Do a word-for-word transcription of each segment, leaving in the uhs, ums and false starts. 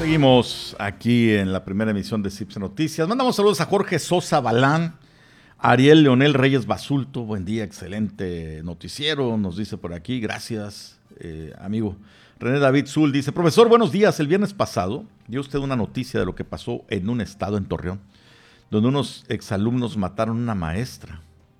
Seguimos aquí en la primera emisión de C I P S Noticias. Mandamos saludos a Jorge Sosa Balán, Ariel Leonel Reyes Basulto. Buen día, excelente noticiero, nos dice por aquí. Gracias, eh, amigo. René David Zul dice: profesor, buenos días. El viernes pasado dio usted una noticia de lo que pasó en un estado en Torreón, donde unos exalumnos mataron a una maestra.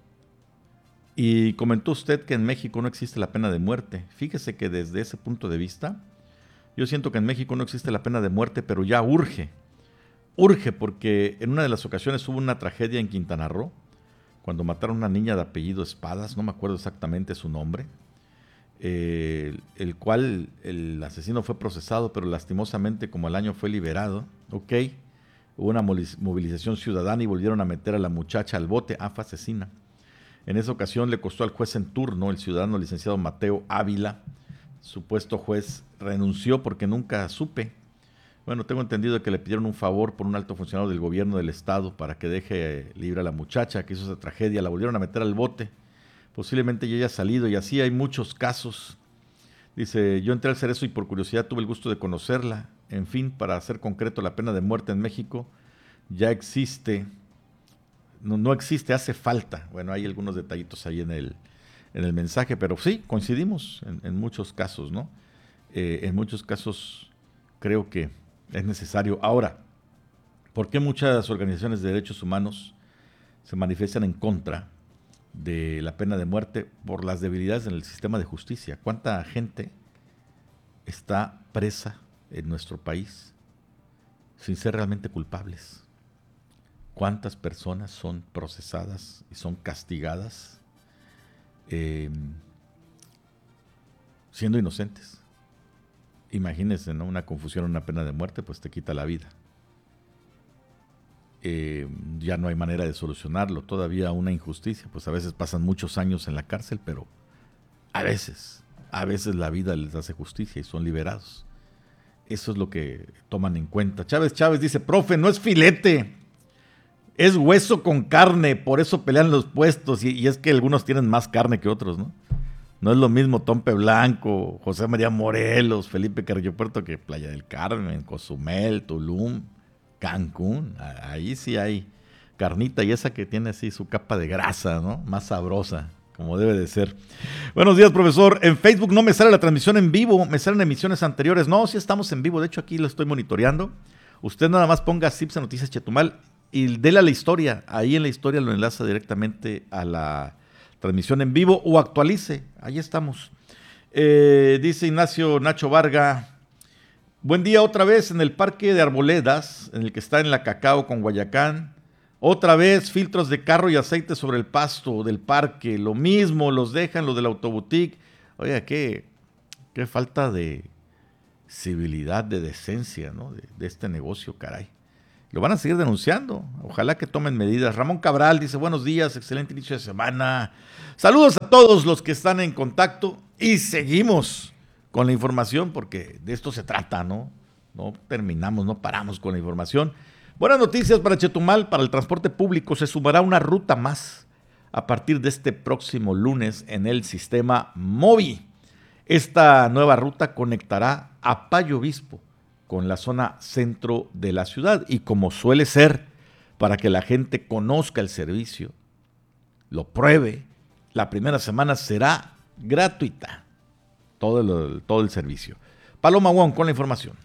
Y comentó usted que en México no existe la pena de muerte. Fíjese que desde ese punto de vista, yo siento que en México no existe la pena de muerte, pero ya urge. Urge porque en una de las ocasiones hubo una tragedia en Quintana Roo, cuando mataron a una niña de apellido Espadas, no me acuerdo exactamente su nombre, eh, el cual el asesino fue procesado, pero lastimosamente como al año fue liberado. Ok, hubo una movilización ciudadana y volvieron a meter a la muchacha al bote. Ah, fue asesina. En esa ocasión le costó al juez en turno, el ciudadano licenciado Mateo Ávila, supuesto juez, renunció porque nunca supe. Bueno, tengo entendido que le pidieron un favor por un alto funcionario del gobierno del estado para que deje libre a la muchacha que hizo esa tragedia. La volvieron a meter al bote. Posiblemente ya haya salido, y así hay muchos casos. Dice: yo entré al Cerezo y por curiosidad tuve el gusto de conocerla. En fin, para hacer concreto, la pena de muerte en México ya existe. No, no existe, hace falta. Bueno, hay algunos detallitos ahí en el, en el mensaje, pero sí, coincidimos en, en muchos casos, ¿no? Eh, en muchos casos creo que es necesario. Ahora, ¿por qué muchas organizaciones de derechos humanos se manifiestan en contra de la pena de muerte? Por las debilidades en el sistema de justicia. ¿Cuánta gente está presa en nuestro país sin ser realmente culpables? ¿Cuántas personas son procesadas y son castigadas eh, siendo inocentes? Imagínense, ¿no? Una confusión, una pena de muerte, pues te quita la vida. Eh, ya no hay manera de solucionarlo. Todavía una injusticia, pues a veces pasan muchos años en la cárcel, pero a veces, a veces la vida les hace justicia y son liberados. Eso es lo que toman en cuenta. Chávez Chávez dice: profe, no es filete, es hueso con carne, por eso pelean los puestos, y, y es que algunos tienen más carne que otros, ¿no? No es lo mismo Tompe Blanco, José María Morelos, Felipe Carrillo Puerto que Playa del Carmen, Cozumel, Tulum, Cancún. Ahí sí hay carnita, y esa que tiene así su capa de grasa, ¿no? Más sabrosa, como debe de ser. Buenos días, profesor. En Facebook no me sale la transmisión en vivo, me salen emisiones anteriores. No, sí estamos en vivo, de hecho aquí lo estoy monitoreando. Usted nada más ponga C I P S Noticias Chetumal y dele a la historia. Ahí en la historia lo enlaza directamente a la transmisión en vivo, o actualice. Ahí estamos. Eh, dice Ignacio Nacho Varga: buen día otra vez en el Parque de Arboledas, en el que está en la Cacao con Guayacán. Otra vez filtros de carro y aceite sobre el pasto del parque. Lo mismo, los dejan los del autoboutique. Oiga, qué, qué falta de civilidad, de decencia, ¿no? De, de este negocio, caray. Lo van a seguir denunciando. Ojalá que tomen medidas. Ramón Cabral dice: buenos días, excelente inicio de semana. Saludos a todos los que están en contacto, y seguimos con la información porque de esto se trata, ¿no? No terminamos, no paramos con la información. Buenas noticias para Chetumal. Para el transporte público se sumará una ruta más a partir de este próximo lunes en el sistema MOVI. Esta nueva ruta conectará a Payo Obispo con la zona centro de la ciudad, y como suele ser, para que la gente conozca el servicio, lo pruebe, la primera semana será gratuita todo el, todo el servicio. Paloma Wong con la información.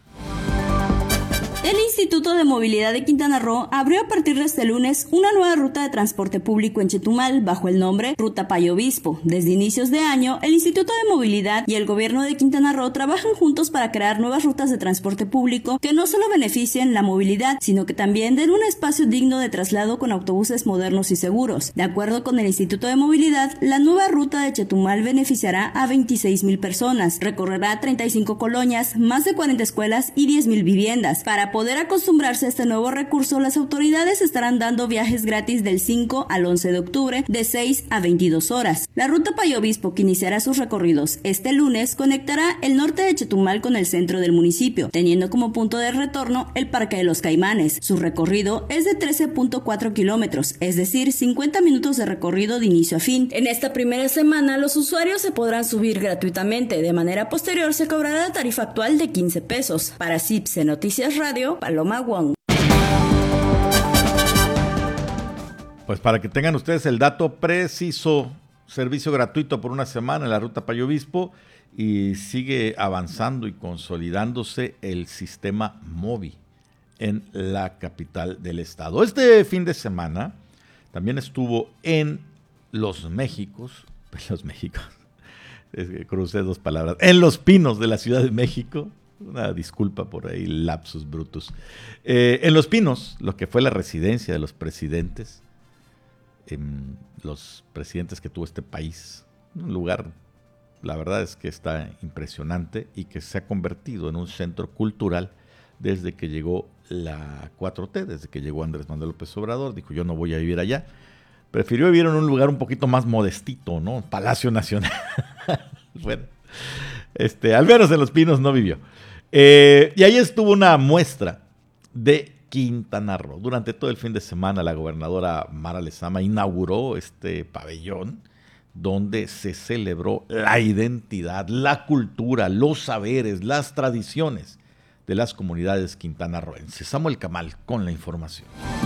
El Instituto de Movilidad de Quintana Roo abrió a partir de este lunes una nueva ruta de transporte público en Chetumal bajo el nombre Ruta Payo Obispo. Desde inicios de año, el Instituto de Movilidad y el Gobierno de Quintana Roo trabajan juntos para crear nuevas rutas de transporte público que no solo beneficien la movilidad, sino que también den un espacio digno de traslado con autobuses modernos y seguros. De acuerdo con el Instituto de Movilidad, la nueva ruta de Chetumal beneficiará a veintiséis mil personas, recorrerá treinta y cinco colonias, más de cuarenta escuelas y diez mil viviendas. Para Para poder acostumbrarse a este nuevo recurso, las autoridades estarán dando viajes gratis del cinco al once de octubre de seis a veintidós horas. La ruta Payo Obispo, que iniciará sus recorridos este lunes, conectará el norte de Chetumal con el centro del municipio, teniendo como punto de retorno el Parque de los Caimanes. Su recorrido es de trece punto cuatro kilómetros, es decir, cincuenta minutos de recorrido de inicio a fin. En esta primera semana, los usuarios se podrán subir gratuitamente. De manera posterior, se cobrará la tarifa actual de quince pesos. Para C I P S E Noticias Radio, Paloma Wong. Pues para que tengan ustedes el dato preciso, servicio gratuito por una semana en la ruta Payo Obispo, y sigue avanzando y consolidándose el sistema móvil en la capital del estado. Este fin de semana también estuvo en Los Méxicos, Los Méxicos, crucé dos palabras, en Los Pinos de la Ciudad de México, una disculpa por ahí, lapsus brutus, eh, en Los Pinos, lo que fue la residencia de los presidentes, eh, los presidentes que tuvo este país, un lugar, la verdad es que está impresionante y que se ha convertido en un centro cultural desde que llegó la cuatro T, desde que llegó Andrés Manuel López Obrador. Dijo, yo no voy a vivir allá. Prefirió vivir en un lugar un poquito más modestito, ¿no? Palacio Nacional. Bueno, este, al menos en Los Pinos no vivió. Eh, y ahí estuvo una muestra de Quintana Roo. Durante todo el fin de semana la gobernadora Mara Lezama inauguró este pabellón donde se celebró la identidad, la cultura, los saberes, las tradiciones de las comunidades quintanarroenses. Samuel Camal con la información.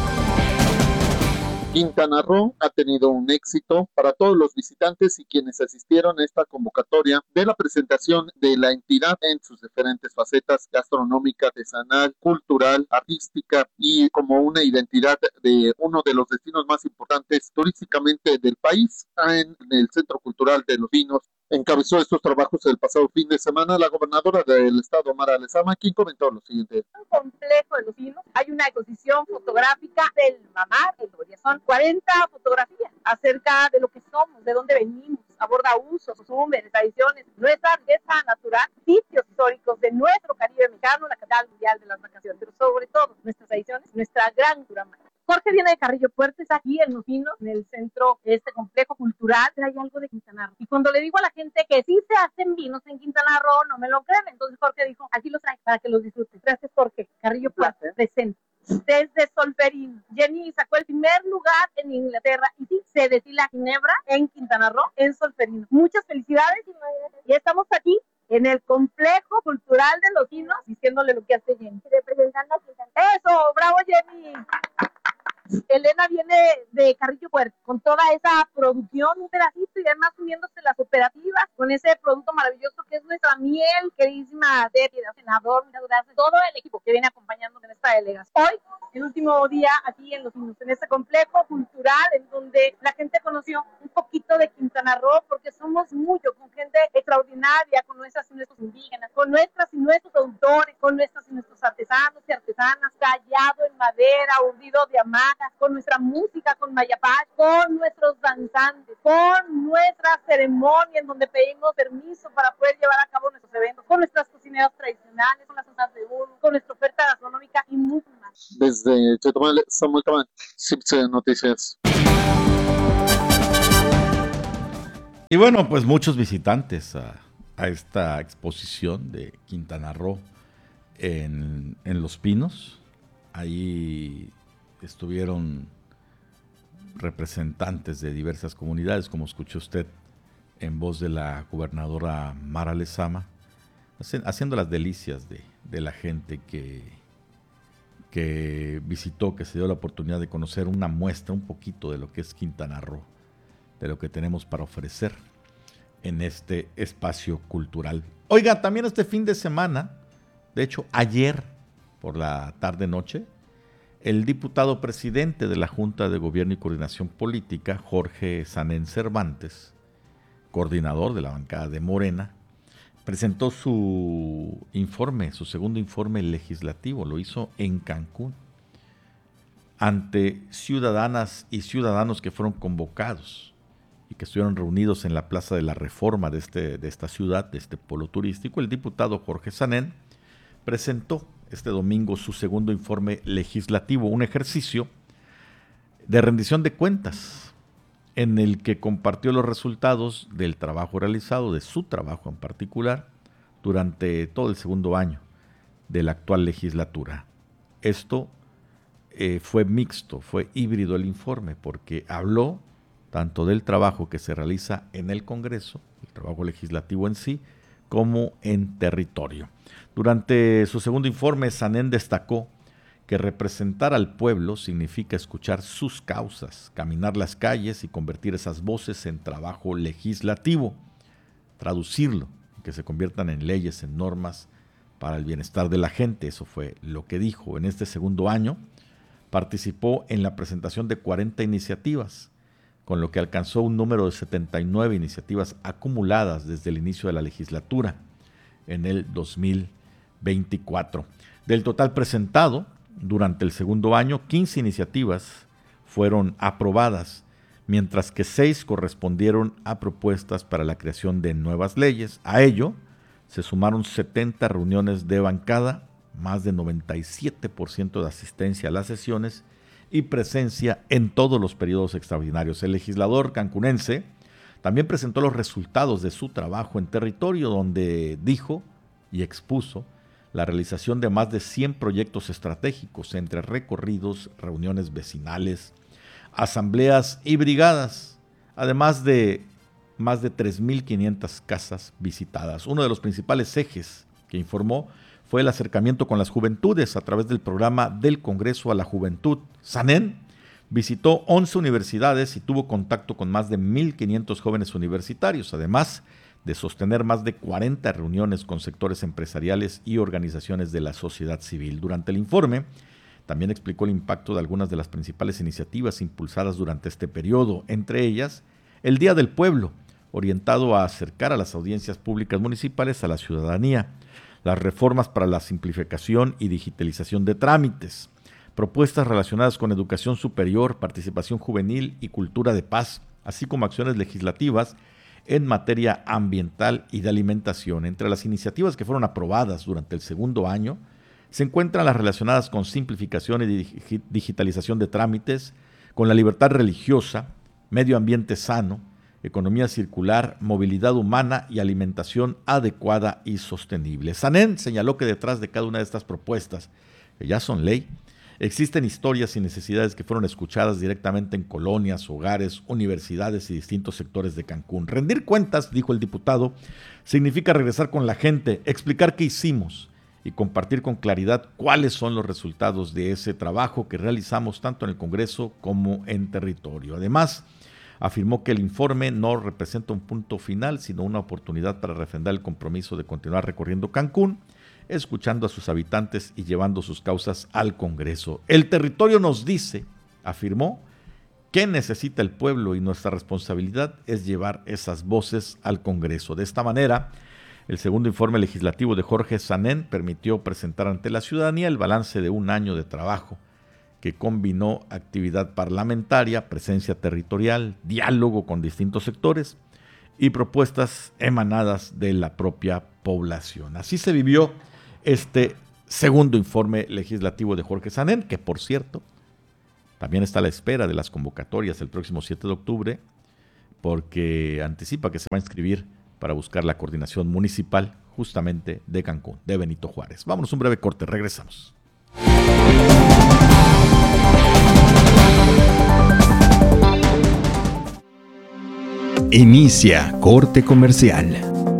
Quintana Roo ha tenido un éxito para todos los visitantes y quienes asistieron a esta convocatoria de la presentación de la entidad en sus diferentes facetas gastronómica, artesanal, cultural, artística y como una identidad de uno de los destinos más importantes turísticamente del país en el Centro Cultural de Los Pinos. Encabezó estos trabajos el pasado fin de semana la gobernadora del estado, Mara Lezama, quien comentó lo siguiente. Un complejo de Los Pinos, hay una exposición fotográfica del Mamar, el Doria. Son cuarenta fotografías acerca de lo que somos, de dónde venimos, aborda usos, costumbres, tradiciones, nuestra riqueza natural, sitios históricos de nuestro Caribe mexicano, la capital mundial de las vacaciones, pero sobre todo nuestras tradiciones, nuestra gran cultura maya. Jorge viene de Carrillo Puerto, está aquí en Los Pinos, en el centro, este complejo cultural, trae algo de Quintana Roo. Y cuando le digo a la gente que sí se hacen vinos en Quintana Roo, no me lo creen. Entonces Jorge dijo, aquí los trae para que los disfruten. Gracias, Jorge. Carrillo Puerto, presente. Desde Solferino, Jenny sacó el primer lugar en Inglaterra y sí, se destila ginebra en Quintana Roo, en Solferino. Muchas felicidades y estamos aquí en el complejo cultural de Los Pinos, diciéndole lo que hace Jenny. Representando a Quintana Roo. ¡Eso! ¡Bravo, Jenny! Elena viene de Carrillo Puerto con toda esa producción, un pedacito y además uniéndose las operativas con ese producto maravilloso que es nuestra miel, queridísima Debbie, senador, muchas gracias, todo el equipo que viene acompañándonos en esta delegación. Hoy, el último día aquí en Los Pinos, en este complejo cultural en donde la gente conoció un poquito de Quintana Roo porque somos mucho, con gente extraordinaria, con nuestras y nuestros indígenas, con nuestras y nuestros autores, con nuestros y nuestros artesanos y artesanas, tallado en madera, urdido de hamaca, con nuestra música, con Mayapach, con nuestros danzantes, con nuestra ceremonia en donde pedimos permiso para poder llevar a cabo nuestros eventos, con nuestras cocineras tradicionales, con las salsas de burro, con nuestra oferta gastronómica y mucho más. Desde Chetumal, Samuel Camal, C I P S E Noticias. Y bueno, pues muchos visitantes a, a esta exposición de Quintana Roo en, en Los Pinos. Ahí estuvieron representantes de diversas comunidades, como escuchó usted en voz de la gobernadora Mara Lezama, haciendo las delicias de, de la gente que, que visitó, que se dio la oportunidad de conocer una muestra, un poquito de lo que es Quintana Roo, de lo que tenemos para ofrecer en este espacio cultural. Oiga, también este fin de semana, de hecho ayer por la tarde-noche, el diputado presidente de la Junta de Gobierno y Coordinación Política, Jorge Sanén Cervantes, coordinador de la bancada de Morena, presentó su informe, su segundo informe legislativo, lo hizo en Cancún, ante ciudadanas y ciudadanos que fueron convocados y que estuvieron reunidos en la Plaza de la Reforma de, este, de esta ciudad, de este polo turístico. El diputado Jorge Sanén presentó este domingo su segundo informe legislativo, un ejercicio de rendición de cuentas en el que compartió los resultados del trabajo realizado, de su trabajo en particular, durante todo el segundo año de la actual legislatura. Esto eh, fue mixto, fue híbrido el informe, porque habló tanto del trabajo que se realiza en el Congreso, el trabajo legislativo en sí, como en territorio. Durante su segundo informe, Sanén destacó que representar al pueblo significa escuchar sus causas, caminar las calles y convertir esas voces en trabajo legislativo, traducirlo, que se conviertan en leyes, en normas para el bienestar de la gente. Eso fue lo que dijo. En este segundo año participó en la presentación de cuarenta iniciativas, con lo que alcanzó un número de setenta y nueve iniciativas acumuladas desde el inicio de la legislatura en el dos mil veinticuatro. Del total presentado durante el segundo año, quince iniciativas fueron aprobadas, mientras que seis correspondieron a propuestas para la creación de nuevas leyes. A ello se sumaron setenta reuniones de bancada, más de noventa y siete por ciento de asistencia a las sesiones y presencia en todos los periodos extraordinarios. El legislador cancunense también presentó los resultados de su trabajo en territorio, donde dijo y expuso la realización de más de cien proyectos estratégicos entre recorridos, reuniones vecinales, asambleas y brigadas, además de más de tres mil quinientas casas visitadas. Uno de los principales ejes que informó fue el acercamiento con las juventudes a través del programa del Congreso a la Juventud. Sanén visitó once universidades y tuvo contacto con más de mil quinientos jóvenes universitarios, además de sostener más de cuarenta reuniones con sectores empresariales y organizaciones de la sociedad civil. Durante el informe, también explicó el impacto de algunas de las principales iniciativas impulsadas durante este periodo, entre ellas el Día del Pueblo, orientado a acercar a las audiencias públicas municipales a la ciudadanía, las reformas para la simplificación y digitalización de trámites, propuestas relacionadas con educación superior, participación juvenil y cultura de paz, así como acciones legislativas en materia ambiental y de alimentación. Entre las iniciativas que fueron aprobadas durante el segundo año se encuentran las relacionadas con simplificación y digitalización de trámites, con la libertad religiosa, medio ambiente sano, economía circular, movilidad humana y alimentación adecuada y sostenible. Sanén señaló que detrás de cada una de estas propuestas, que ya son ley, existen historias y necesidades que fueron escuchadas directamente en colonias, hogares, universidades y distintos sectores de Cancún. Rendir cuentas, dijo el diputado, significa regresar con la gente, explicar qué hicimos y compartir con claridad cuáles son los resultados de ese trabajo que realizamos tanto en el Congreso como en territorio. Además, afirmó que el informe no representa un punto final, sino una oportunidad para refrendar el compromiso de continuar recorriendo Cancún, escuchando a sus habitantes y llevando sus causas al Congreso. El territorio nos dice, afirmó, qué necesita el pueblo y nuestra responsabilidad es llevar esas voces al Congreso. De esta manera, el segundo informe legislativo de Jorge Sanén permitió presentar ante la ciudadanía el balance de un año de trabajo que combinó actividad parlamentaria, presencia territorial, diálogo con distintos sectores y propuestas emanadas de la propia población. Así se vivió este segundo informe legislativo de Jorge Sanén, que por cierto, también está a la espera de las convocatorias el próximo siete de octubre, porque anticipa que se va a inscribir para buscar la coordinación municipal justamente de Cancún, de Benito Juárez. Vámonos un breve corte, regresamos. Inicia corte comercial.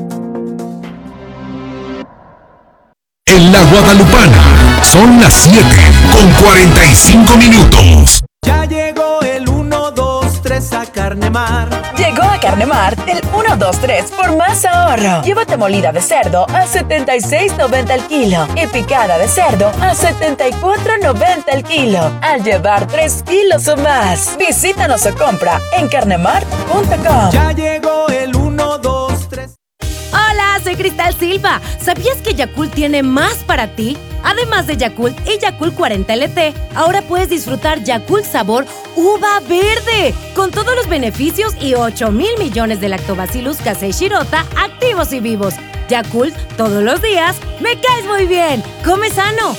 En la Guadalupana son las siete con cuarenta y cinco minutos. Ya llegó el uno, dos, tres a Carnemar. Llegó a Carnemar el uno, dos, tres por más ahorro. Llévate molida de cerdo a setenta y seis noventa el kilo y picada de cerdo a setenta y cuatro noventa el kilo. Al llevar tres kilos o más, visítanos o compra en carnemar punto com. Ya llegó el uno, dos, tres. Hola, soy Cristal Silva. ¿Sabías que Yakult tiene más para ti? Además de Yakult y Yakult cuarenta L T, ahora puedes disfrutar Yakult sabor uva verde, con todos los beneficios y ocho mil millones de lactobacillus casei shirota activos y vivos. Yakult, todos los días, me caes muy bien. Come sano.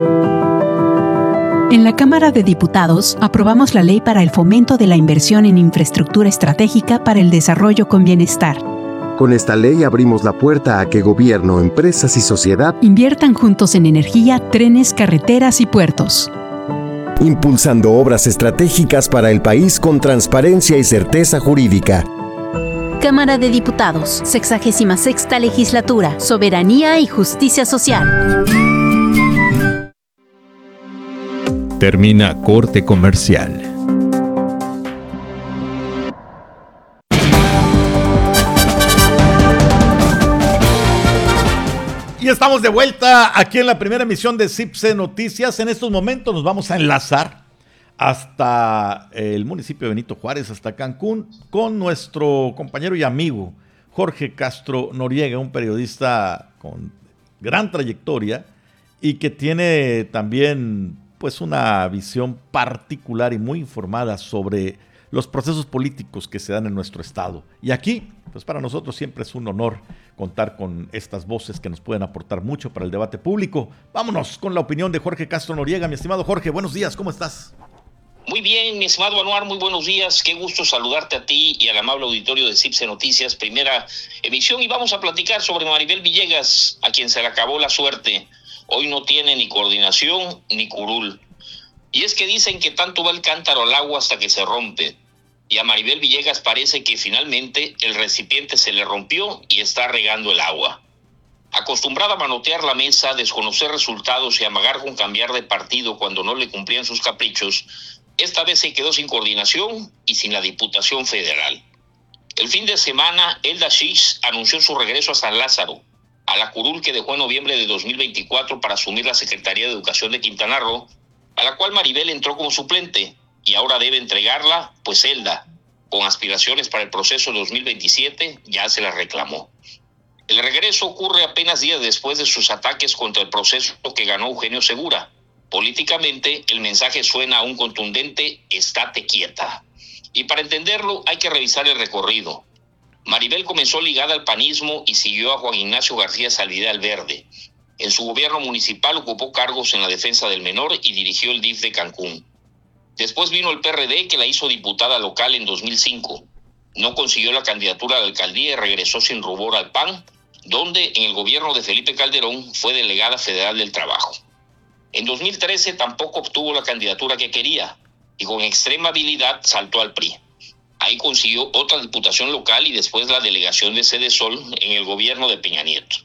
En la Cámara de Diputados aprobamos la Ley para el Fomento de la Inversión en Infraestructura Estratégica para el Desarrollo con Bienestar. Con esta ley abrimos la puerta a que gobierno, empresas y sociedad inviertan juntos en energía, trenes, carreteras y puertos, impulsando obras estratégicas para el país con transparencia y certeza jurídica. Cámara de Diputados, sexagésima sexta Legislatura, Soberanía y Justicia Social. Termina corte comercial. Y estamos de vuelta aquí en la primera emisión de CIPSE Noticias. En estos momentos nos vamos a enlazar hasta el municipio de Benito Juárez, hasta Cancún, con nuestro compañero y amigo Jorge Castro Noriega, un periodista con gran trayectoria y que tiene también pues una visión particular y muy informada sobre los procesos políticos que se dan en nuestro estado. Y aquí, pues para nosotros siempre es un honor contar con estas voces que nos pueden aportar mucho para el debate público. Vámonos con la opinión de Jorge Castro Noriega. Mi estimado Jorge, buenos días, ¿cómo estás? Muy bien, mi estimado Anuar, muy buenos días. Qué gusto saludarte a ti y al amable auditorio de CIPSE Noticias, primera emisión. Y vamos a platicar sobre Maribel Villegas, a quien se le acabó la suerte. Hoy no tiene ni coordinación ni curul. Y es que dicen que tanto va el cántaro al agua hasta que se rompe. Y a Maribel Villegas parece que finalmente el recipiente se le rompió y está regando el agua. Acostumbrada a manotear la mesa, desconocer resultados y amagar con cambiar de partido cuando no le cumplían sus caprichos, esta vez se quedó sin coordinación y sin la Diputación Federal. El fin de semana, Elda Shish anunció su regreso a San Lázaro, a la curul que dejó en noviembre de dos mil veinticuatro para asumir la Secretaría de Educación de Quintana Roo, a la cual Maribel entró como suplente, y ahora debe entregarla, pues Elda, con aspiraciones para el proceso dos mil veintisiete, ya se la reclamó. El regreso ocurre apenas días después de sus ataques contra el proceso que ganó Eugenio Segura. Políticamente, el mensaje suena aún contundente: estate quieta. Y para entenderlo, hay que revisar el recorrido. Maribel comenzó ligada al panismo y siguió a Juan Ignacio García Salvidal Verde. En su gobierno municipal ocupó cargos en la defensa del menor y dirigió el D I F de Cancún. Después vino el P R D, que la hizo diputada local en dos mil cinco. No consiguió la candidatura a la alcaldía y regresó sin rubor al P A N, donde en el gobierno de Felipe Calderón fue delegada federal del trabajo. En dos mil trece tampoco obtuvo la candidatura que quería y con extrema habilidad saltó al P R I. Ahí consiguió otra diputación local y después la delegación de Sede Sol en el gobierno de Peña Nieto.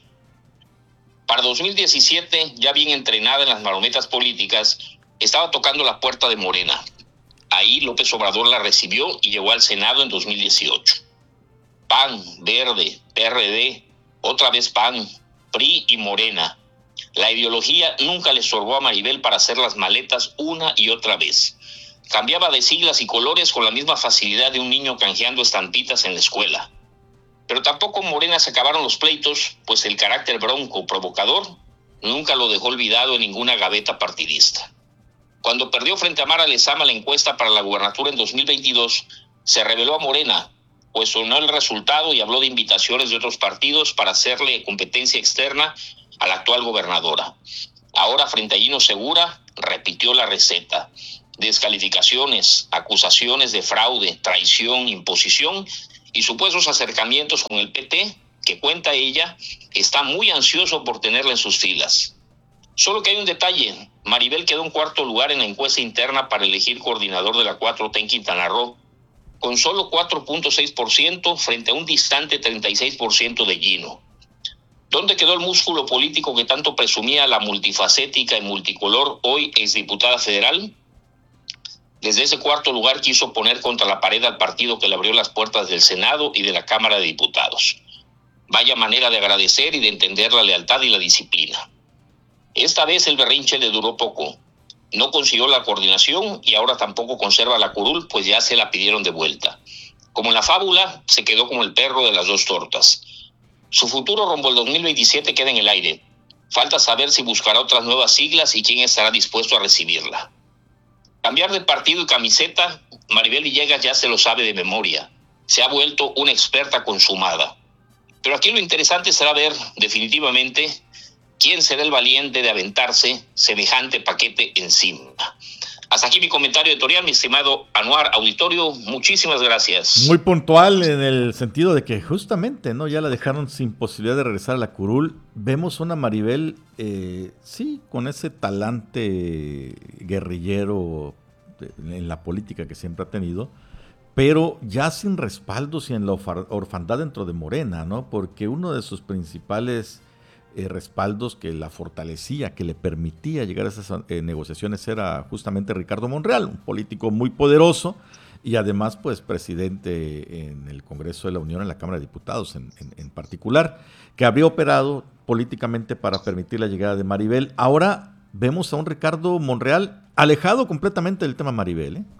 Para dos mil diecisiete, ya bien entrenada en las marometas políticas, estaba tocando la puerta de Morena. Ahí López Obrador la recibió y llegó al Senado en dos mil dieciocho. P A N, Verde, P R D, otra vez P A N, P R I y Morena. La ideología nunca le sorbó a Maribel para hacer las maletas una y otra vez. Cambiaba de siglas y colores con la misma facilidad de un niño canjeando estampitas en la escuela. Pero tampoco Morena se acabaron los pleitos, pues el carácter bronco provocador nunca lo dejó olvidado en ninguna gaveta partidista. Cuando perdió frente a Mara Lezama la encuesta para la gubernatura en dos mil veintidós, se reveló a Morena, cuestionó el resultado y habló de invitaciones de otros partidos para hacerle competencia externa a la actual gobernadora. Ahora, frente a Gino Segura, repitió la receta. Descalificaciones, acusaciones de fraude, traición, imposición y supuestos acercamientos con el P T, que cuenta ella, está muy ansioso por tenerla en sus filas. Solo que hay un detalle: Maribel quedó en cuarto lugar en la encuesta interna para elegir coordinador de la cuatro T en Quintana Roo, con solo cuatro punto seis por ciento frente a un distante treinta y seis por ciento de Gino. ¿Dónde quedó el músculo político que tanto presumía la multifacética y multicolor hoy exdiputada federal? Desde ese cuarto lugar quiso poner contra la pared al partido que le abrió las puertas del Senado y de la Cámara de Diputados. Vaya manera de agradecer y de entender la lealtad y la disciplina. Esta vez el berrinche le duró poco. No consiguió la coordinación y ahora tampoco conserva la curul, pues ya se la pidieron de vuelta. Como en la fábula, se quedó como el perro de las dos tortas. Su futuro rumbo al dos mil veintisiete queda en el aire. Falta saber si buscará otras nuevas siglas y quién estará dispuesto a recibirla. Cambiar de partido y camiseta, Maribel Villegas ya se lo sabe de memoria. Se ha vuelto una experta consumada. Pero aquí lo interesante será ver definitivamente quién será el valiente de aventarse semejante paquete encima. Hasta aquí mi comentario editorial, mi estimado Anuar Auditorio. Muchísimas gracias. Muy puntual en el sentido de que justamente, ¿no? Ya la dejaron sin posibilidad de regresar a la curul. Vemos una Maribel, eh, sí, con ese talante guerrillero de, en la política que siempre ha tenido, pero ya sin respaldos y en la orfandad dentro de Morena, ¿no? Porque uno de sus principales Eh, respaldos que la fortalecía, que le permitía llegar a esas eh, negociaciones era justamente Ricardo Monreal, un político muy poderoso y además pues presidente en el Congreso de la Unión, en la Cámara de Diputados en, en, en particular, que habría operado políticamente para permitir la llegada de Maribel. Ahora vemos a un Ricardo Monreal alejado completamente del tema Maribel, ¿eh?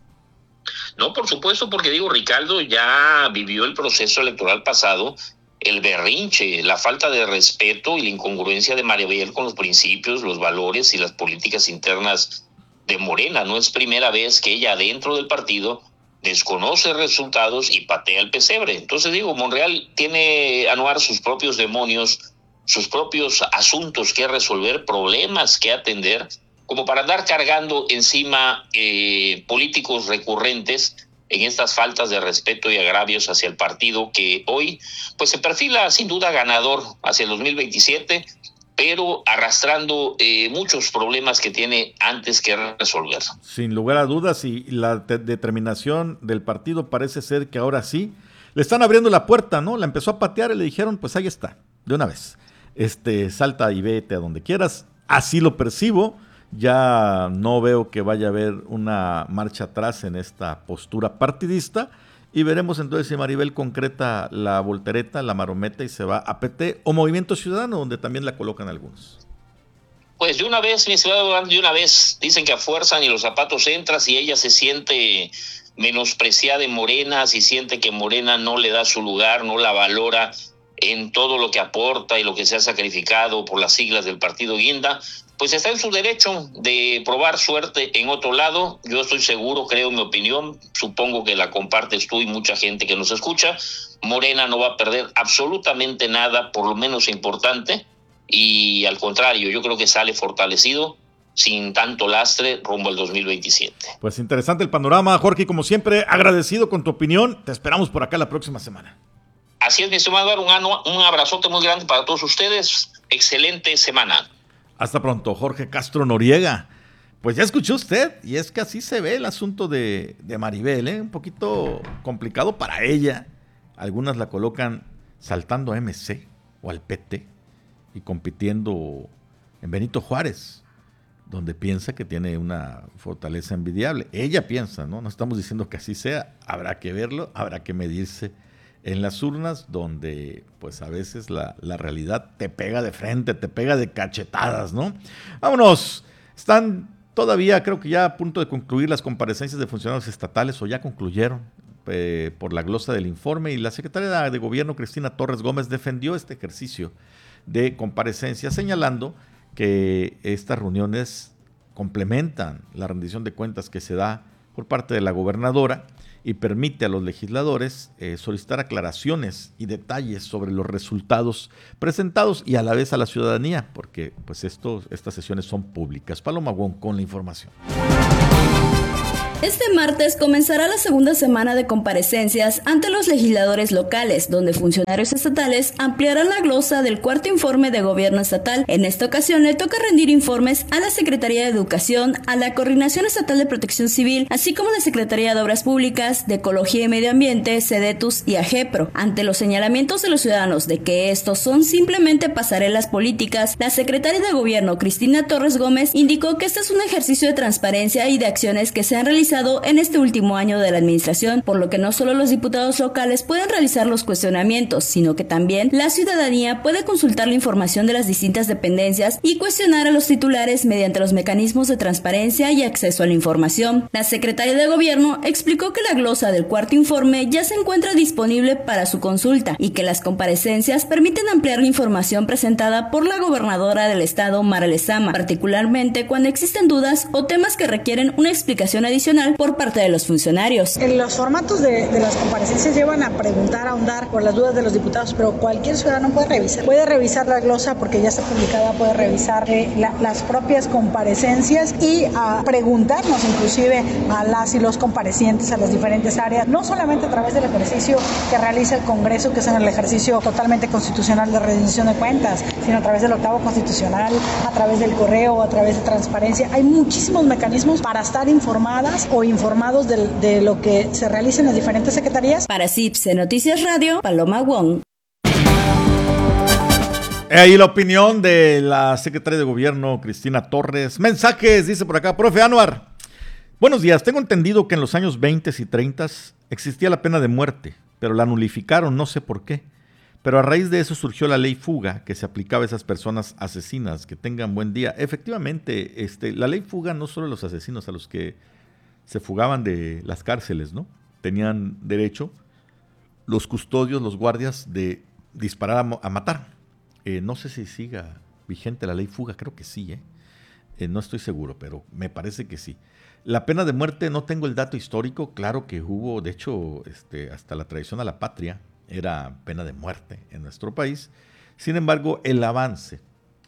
No, por supuesto, porque digo, Ricardo ya vivió el proceso electoral pasado, el berrinche, la falta de respeto y la incongruencia de Maribel con los principios, los valores y las políticas internas de Morena. No es primera vez que ella dentro del partido desconoce resultados y patea el pesebre. Entonces digo, Monreal tiene, Anuar, sus propios demonios, sus propios asuntos que resolver, problemas que atender, como para andar cargando encima eh, políticos recurrentes en estas faltas de respeto y agravios hacia el partido que hoy pues se perfila sin duda ganador hacia el dos mil veintisiete, pero arrastrando eh, muchos problemas que tiene antes que resolver. Sin lugar a dudas, y la te- determinación del partido parece ser que ahora sí le están abriendo la puerta, ¿no? La empezó a patear y le dijeron, pues ahí está, de una vez. Este, salta y vete a donde quieras. Así lo percibo. Ya no veo que vaya a haber una marcha atrás en esta postura partidista y veremos entonces si Maribel concreta la voltereta, la marometa y se va a P T o Movimiento Ciudadano, donde también la colocan algunos. Pues de una vez, mi estimado, de una vez, dicen que a fuerza ni los zapatos entran, si ella se siente menospreciada en Morena, si siente que Morena no le da su lugar, no la valora en todo lo que aporta y lo que se ha sacrificado por las siglas del partido Guinda, pues está en su derecho de probar suerte en otro lado. Yo estoy seguro, creo, mi opinión, supongo que la compartes tú y mucha gente que nos escucha, Morena no va a perder absolutamente nada, por lo menos importante, y al contrario, yo creo que sale fortalecido, sin tanto lastre, rumbo al dos mil veintisiete. Pues interesante el panorama, Jorge, y como siempre, agradecido con tu opinión. Te esperamos por acá la próxima semana. Así es, mi estimado, un, un abrazote muy grande para todos ustedes. Excelente semana. Hasta pronto, Jorge Castro Noriega. Pues ya escuchó usted, y es que así se ve el asunto de, de Maribel, ¿eh? Un poquito complicado para ella. Algunas la colocan saltando a M C o al P T y compitiendo en Benito Juárez, donde piensa que tiene una fortaleza envidiable. Ella piensa, ¿no? No estamos diciendo que así sea, habrá que verlo, habrá que medirse en las urnas, donde pues a veces la, la realidad te pega de frente, te pega de cachetadas, ¿no? Vámonos, están todavía creo que ya a punto de concluir las comparecencias de funcionarios estatales, o ya concluyeron eh, por la glosa del informe, y la secretaria de Gobierno, Cristina Torres Gómez, defendió este ejercicio de comparecencia, señalando que estas reuniones complementan la rendición de cuentas que se da por parte de la gobernadora y permite a los legisladores eh, solicitar aclaraciones y detalles sobre los resultados presentados y a la vez a la ciudadanía, porque pues esto, estas sesiones son públicas. Paloma Wong con la información. Este martes comenzará la segunda semana de comparecencias ante los legisladores locales, donde funcionarios estatales ampliarán la glosa del cuarto informe de gobierno estatal. En esta ocasión le toca rendir informes a la Secretaría de Educación, a la Coordinación Estatal de Protección Civil, así como a la Secretaría de Obras Públicas, de Ecología y Medio Ambiente, Sedetus y AGEPRO. Ante los señalamientos de los ciudadanos de que estos son simplemente pasarelas políticas, la secretaria de Gobierno, Cristina Torres Gómez, indicó que este es un ejercicio de transparencia y de acciones que se han realizado en este último año de la administración, por lo que no solo los diputados locales pueden realizar los cuestionamientos, sino que también la ciudadanía puede consultar la información de las distintas dependencias y cuestionar a los titulares mediante los mecanismos de transparencia y acceso a la información. La secretaria de Gobierno explicó que la glosa del cuarto informe ya se encuentra disponible para su consulta y que las comparecencias permiten ampliar la información presentada por la gobernadora del estado, Mara Lezama, particularmente cuando existen dudas o temas que requieren una explicación adicional constitucional por parte de los funcionarios. En los formatos de, de las comparecencias llevan a preguntar, a ahondar por las dudas de los diputados, pero cualquier ciudadano puede revisar. Puede revisar la glosa porque ya está publicada, puede revisar eh, la, las propias comparecencias y a preguntarnos inclusive a las y los comparecientes a las diferentes áreas, no solamente a través del ejercicio que realiza el Congreso, que es en el ejercicio totalmente constitucional de rendición de cuentas, sino a través del octavo constitucional, a través del correo, a través de transparencia. Hay muchísimos mecanismos para estar informadas o informados de, de lo que se realiza en las diferentes secretarías. Para C I P S E Noticias Radio, Paloma Wong. Ahí la opinión de la secretaria de Gobierno, Cristina Torres. Mensajes, dice por acá, profe Anuar. Buenos días, tengo entendido que en los años veinte y treinta existía la pena de muerte, pero la nulificaron, no sé por qué. Pero a raíz de eso surgió la ley fuga, que se aplicaba a esas personas asesinas. Que tengan buen día. Efectivamente, este, la ley fuga no solo a los asesinos, a los que se fugaban de las cárceles, ¿no? Tenían derecho los custodios, los guardias, de disparar a, a matar. Eh, no sé si siga vigente la ley fuga, creo que sí, ¿eh? Eh, no estoy seguro, pero me parece que sí. La pena de muerte, no tengo el dato histórico, claro que hubo, de hecho, este, hasta la traición a la patria era pena de muerte en nuestro país. Sin embargo, el avance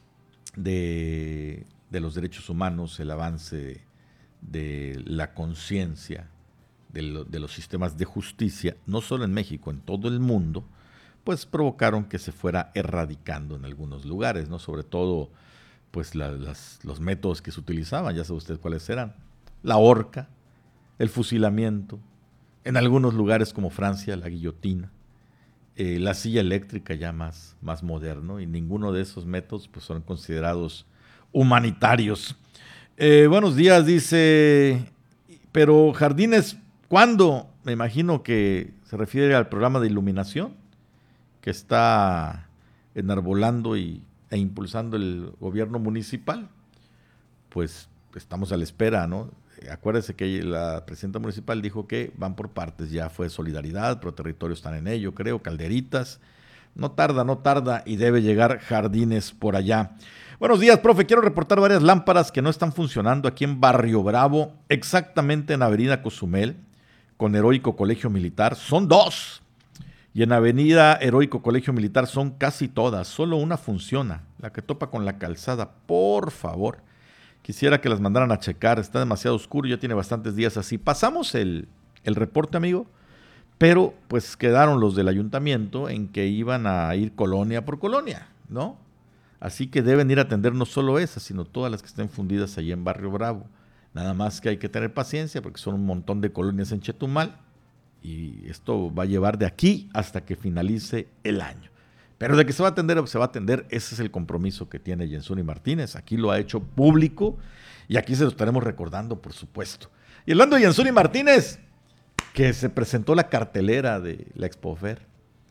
de, de los derechos humanos, el avance de la conciencia de, lo, de los sistemas de justicia, no solo en México, en todo el mundo, pues provocaron que se fuera erradicando en algunos lugares, ¿no? Sobre todo, pues la, las, los métodos que se utilizaban, ya sabe usted cuáles eran. La horca, el fusilamiento, en algunos lugares como Francia, la guillotina, eh, la silla eléctrica ya más, más moderno, y ninguno de esos métodos pues son considerados humanitarios. Eh, buenos días, dice, pero Jardines, ¿cuándo? Me imagino que se refiere al programa de iluminación que está enarbolando y, e impulsando el gobierno municipal. Pues estamos a la espera, ¿no? Acuérdese que la presidenta municipal dijo que van por partes, ya fue Solidaridad, Pro Territorio están en ello, creo, Calderitas. No tarda, no tarda y debe llegar Jardines por allá. Buenos días, profe, quiero reportar varias lámparas que no están funcionando aquí en Barrio Bravo, exactamente en Avenida Cozumel, con Heroico Colegio Militar. Son dos. Y en Avenida Heroico Colegio Militar son casi todas, solo una funciona, la que topa con la calzada. Por favor, quisiera que las mandaran a checar, está demasiado oscuro, ya tiene bastantes días así. Pasamos el, el reporte, amigo, pero pues quedaron los del ayuntamiento en que iban a ir colonia por colonia, ¿no? Así que deben ir a atender no solo esas, sino todas las que estén fundidas allí en Barrio Bravo. Nada más que hay que tener paciencia porque son un montón de colonias en Chetumal. Y esto va a llevar de aquí hasta que finalice el año. Pero de que se va a atender, se va a atender, ese es el compromiso que tiene Jensuni Martínez. Aquí lo ha hecho público y aquí se lo estaremos recordando, por supuesto. Y hablando de Jensuni Martínez, que se presentó la cartelera de la Expofer.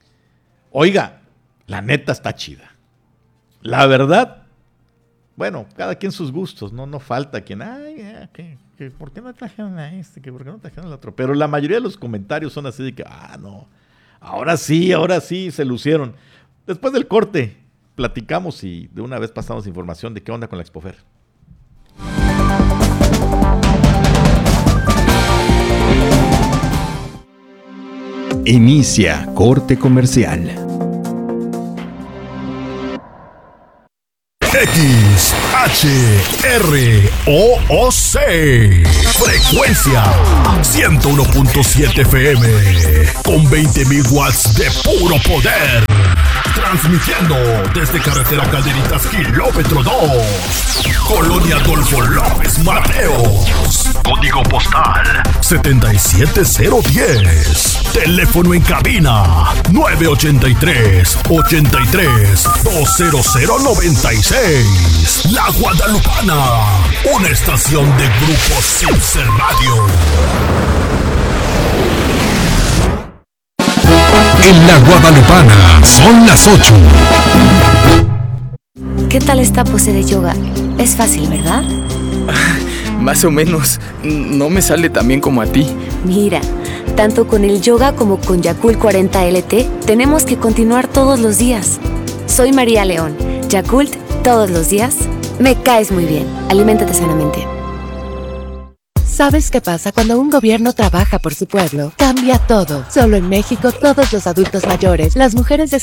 Oiga, la neta está chida. La verdad, bueno, cada quien sus gustos, no, no falta quien, ay, ¿qué? Que ¿por qué no trajeron a este? Que ¿por qué no trajeron al otro? Pero la mayoría de los comentarios son así de que, ah, no, ahora sí, ahora sí, se lucieron. Después del corte, platicamos y de una vez pasamos información de qué onda con la Expofer. Inicia corte comercial. X H R O O C frecuencia ciento uno punto siete F M con veinte mil watts de puro poder, transmitiendo desde carretera Calderitas kilómetro dos, Colonia Adolfo López Mateos, código postal setenta y siete cero diez, teléfono en cabina nueve ochenta y tres, ochenta y tres, dos cero cero noventa y seis. La Guadalupana, una estación de Grupo Silcer Radio. En La Guadalupana son las ocho. ¿Qué tal esta pose de yoga? Es fácil, ¿verdad? Más o menos. No me sale tan bien como a ti. Mira, tanto con el yoga como con Yakult cuarenta L T, tenemos que continuar todos los días. Soy María León. Yakult, todos los días. Me caes muy bien. Aliméntate sanamente. ¿Sabes qué pasa cuando un gobierno trabaja por su pueblo? Cambia todo. Solo en México, todos los adultos mayores, las mujeres de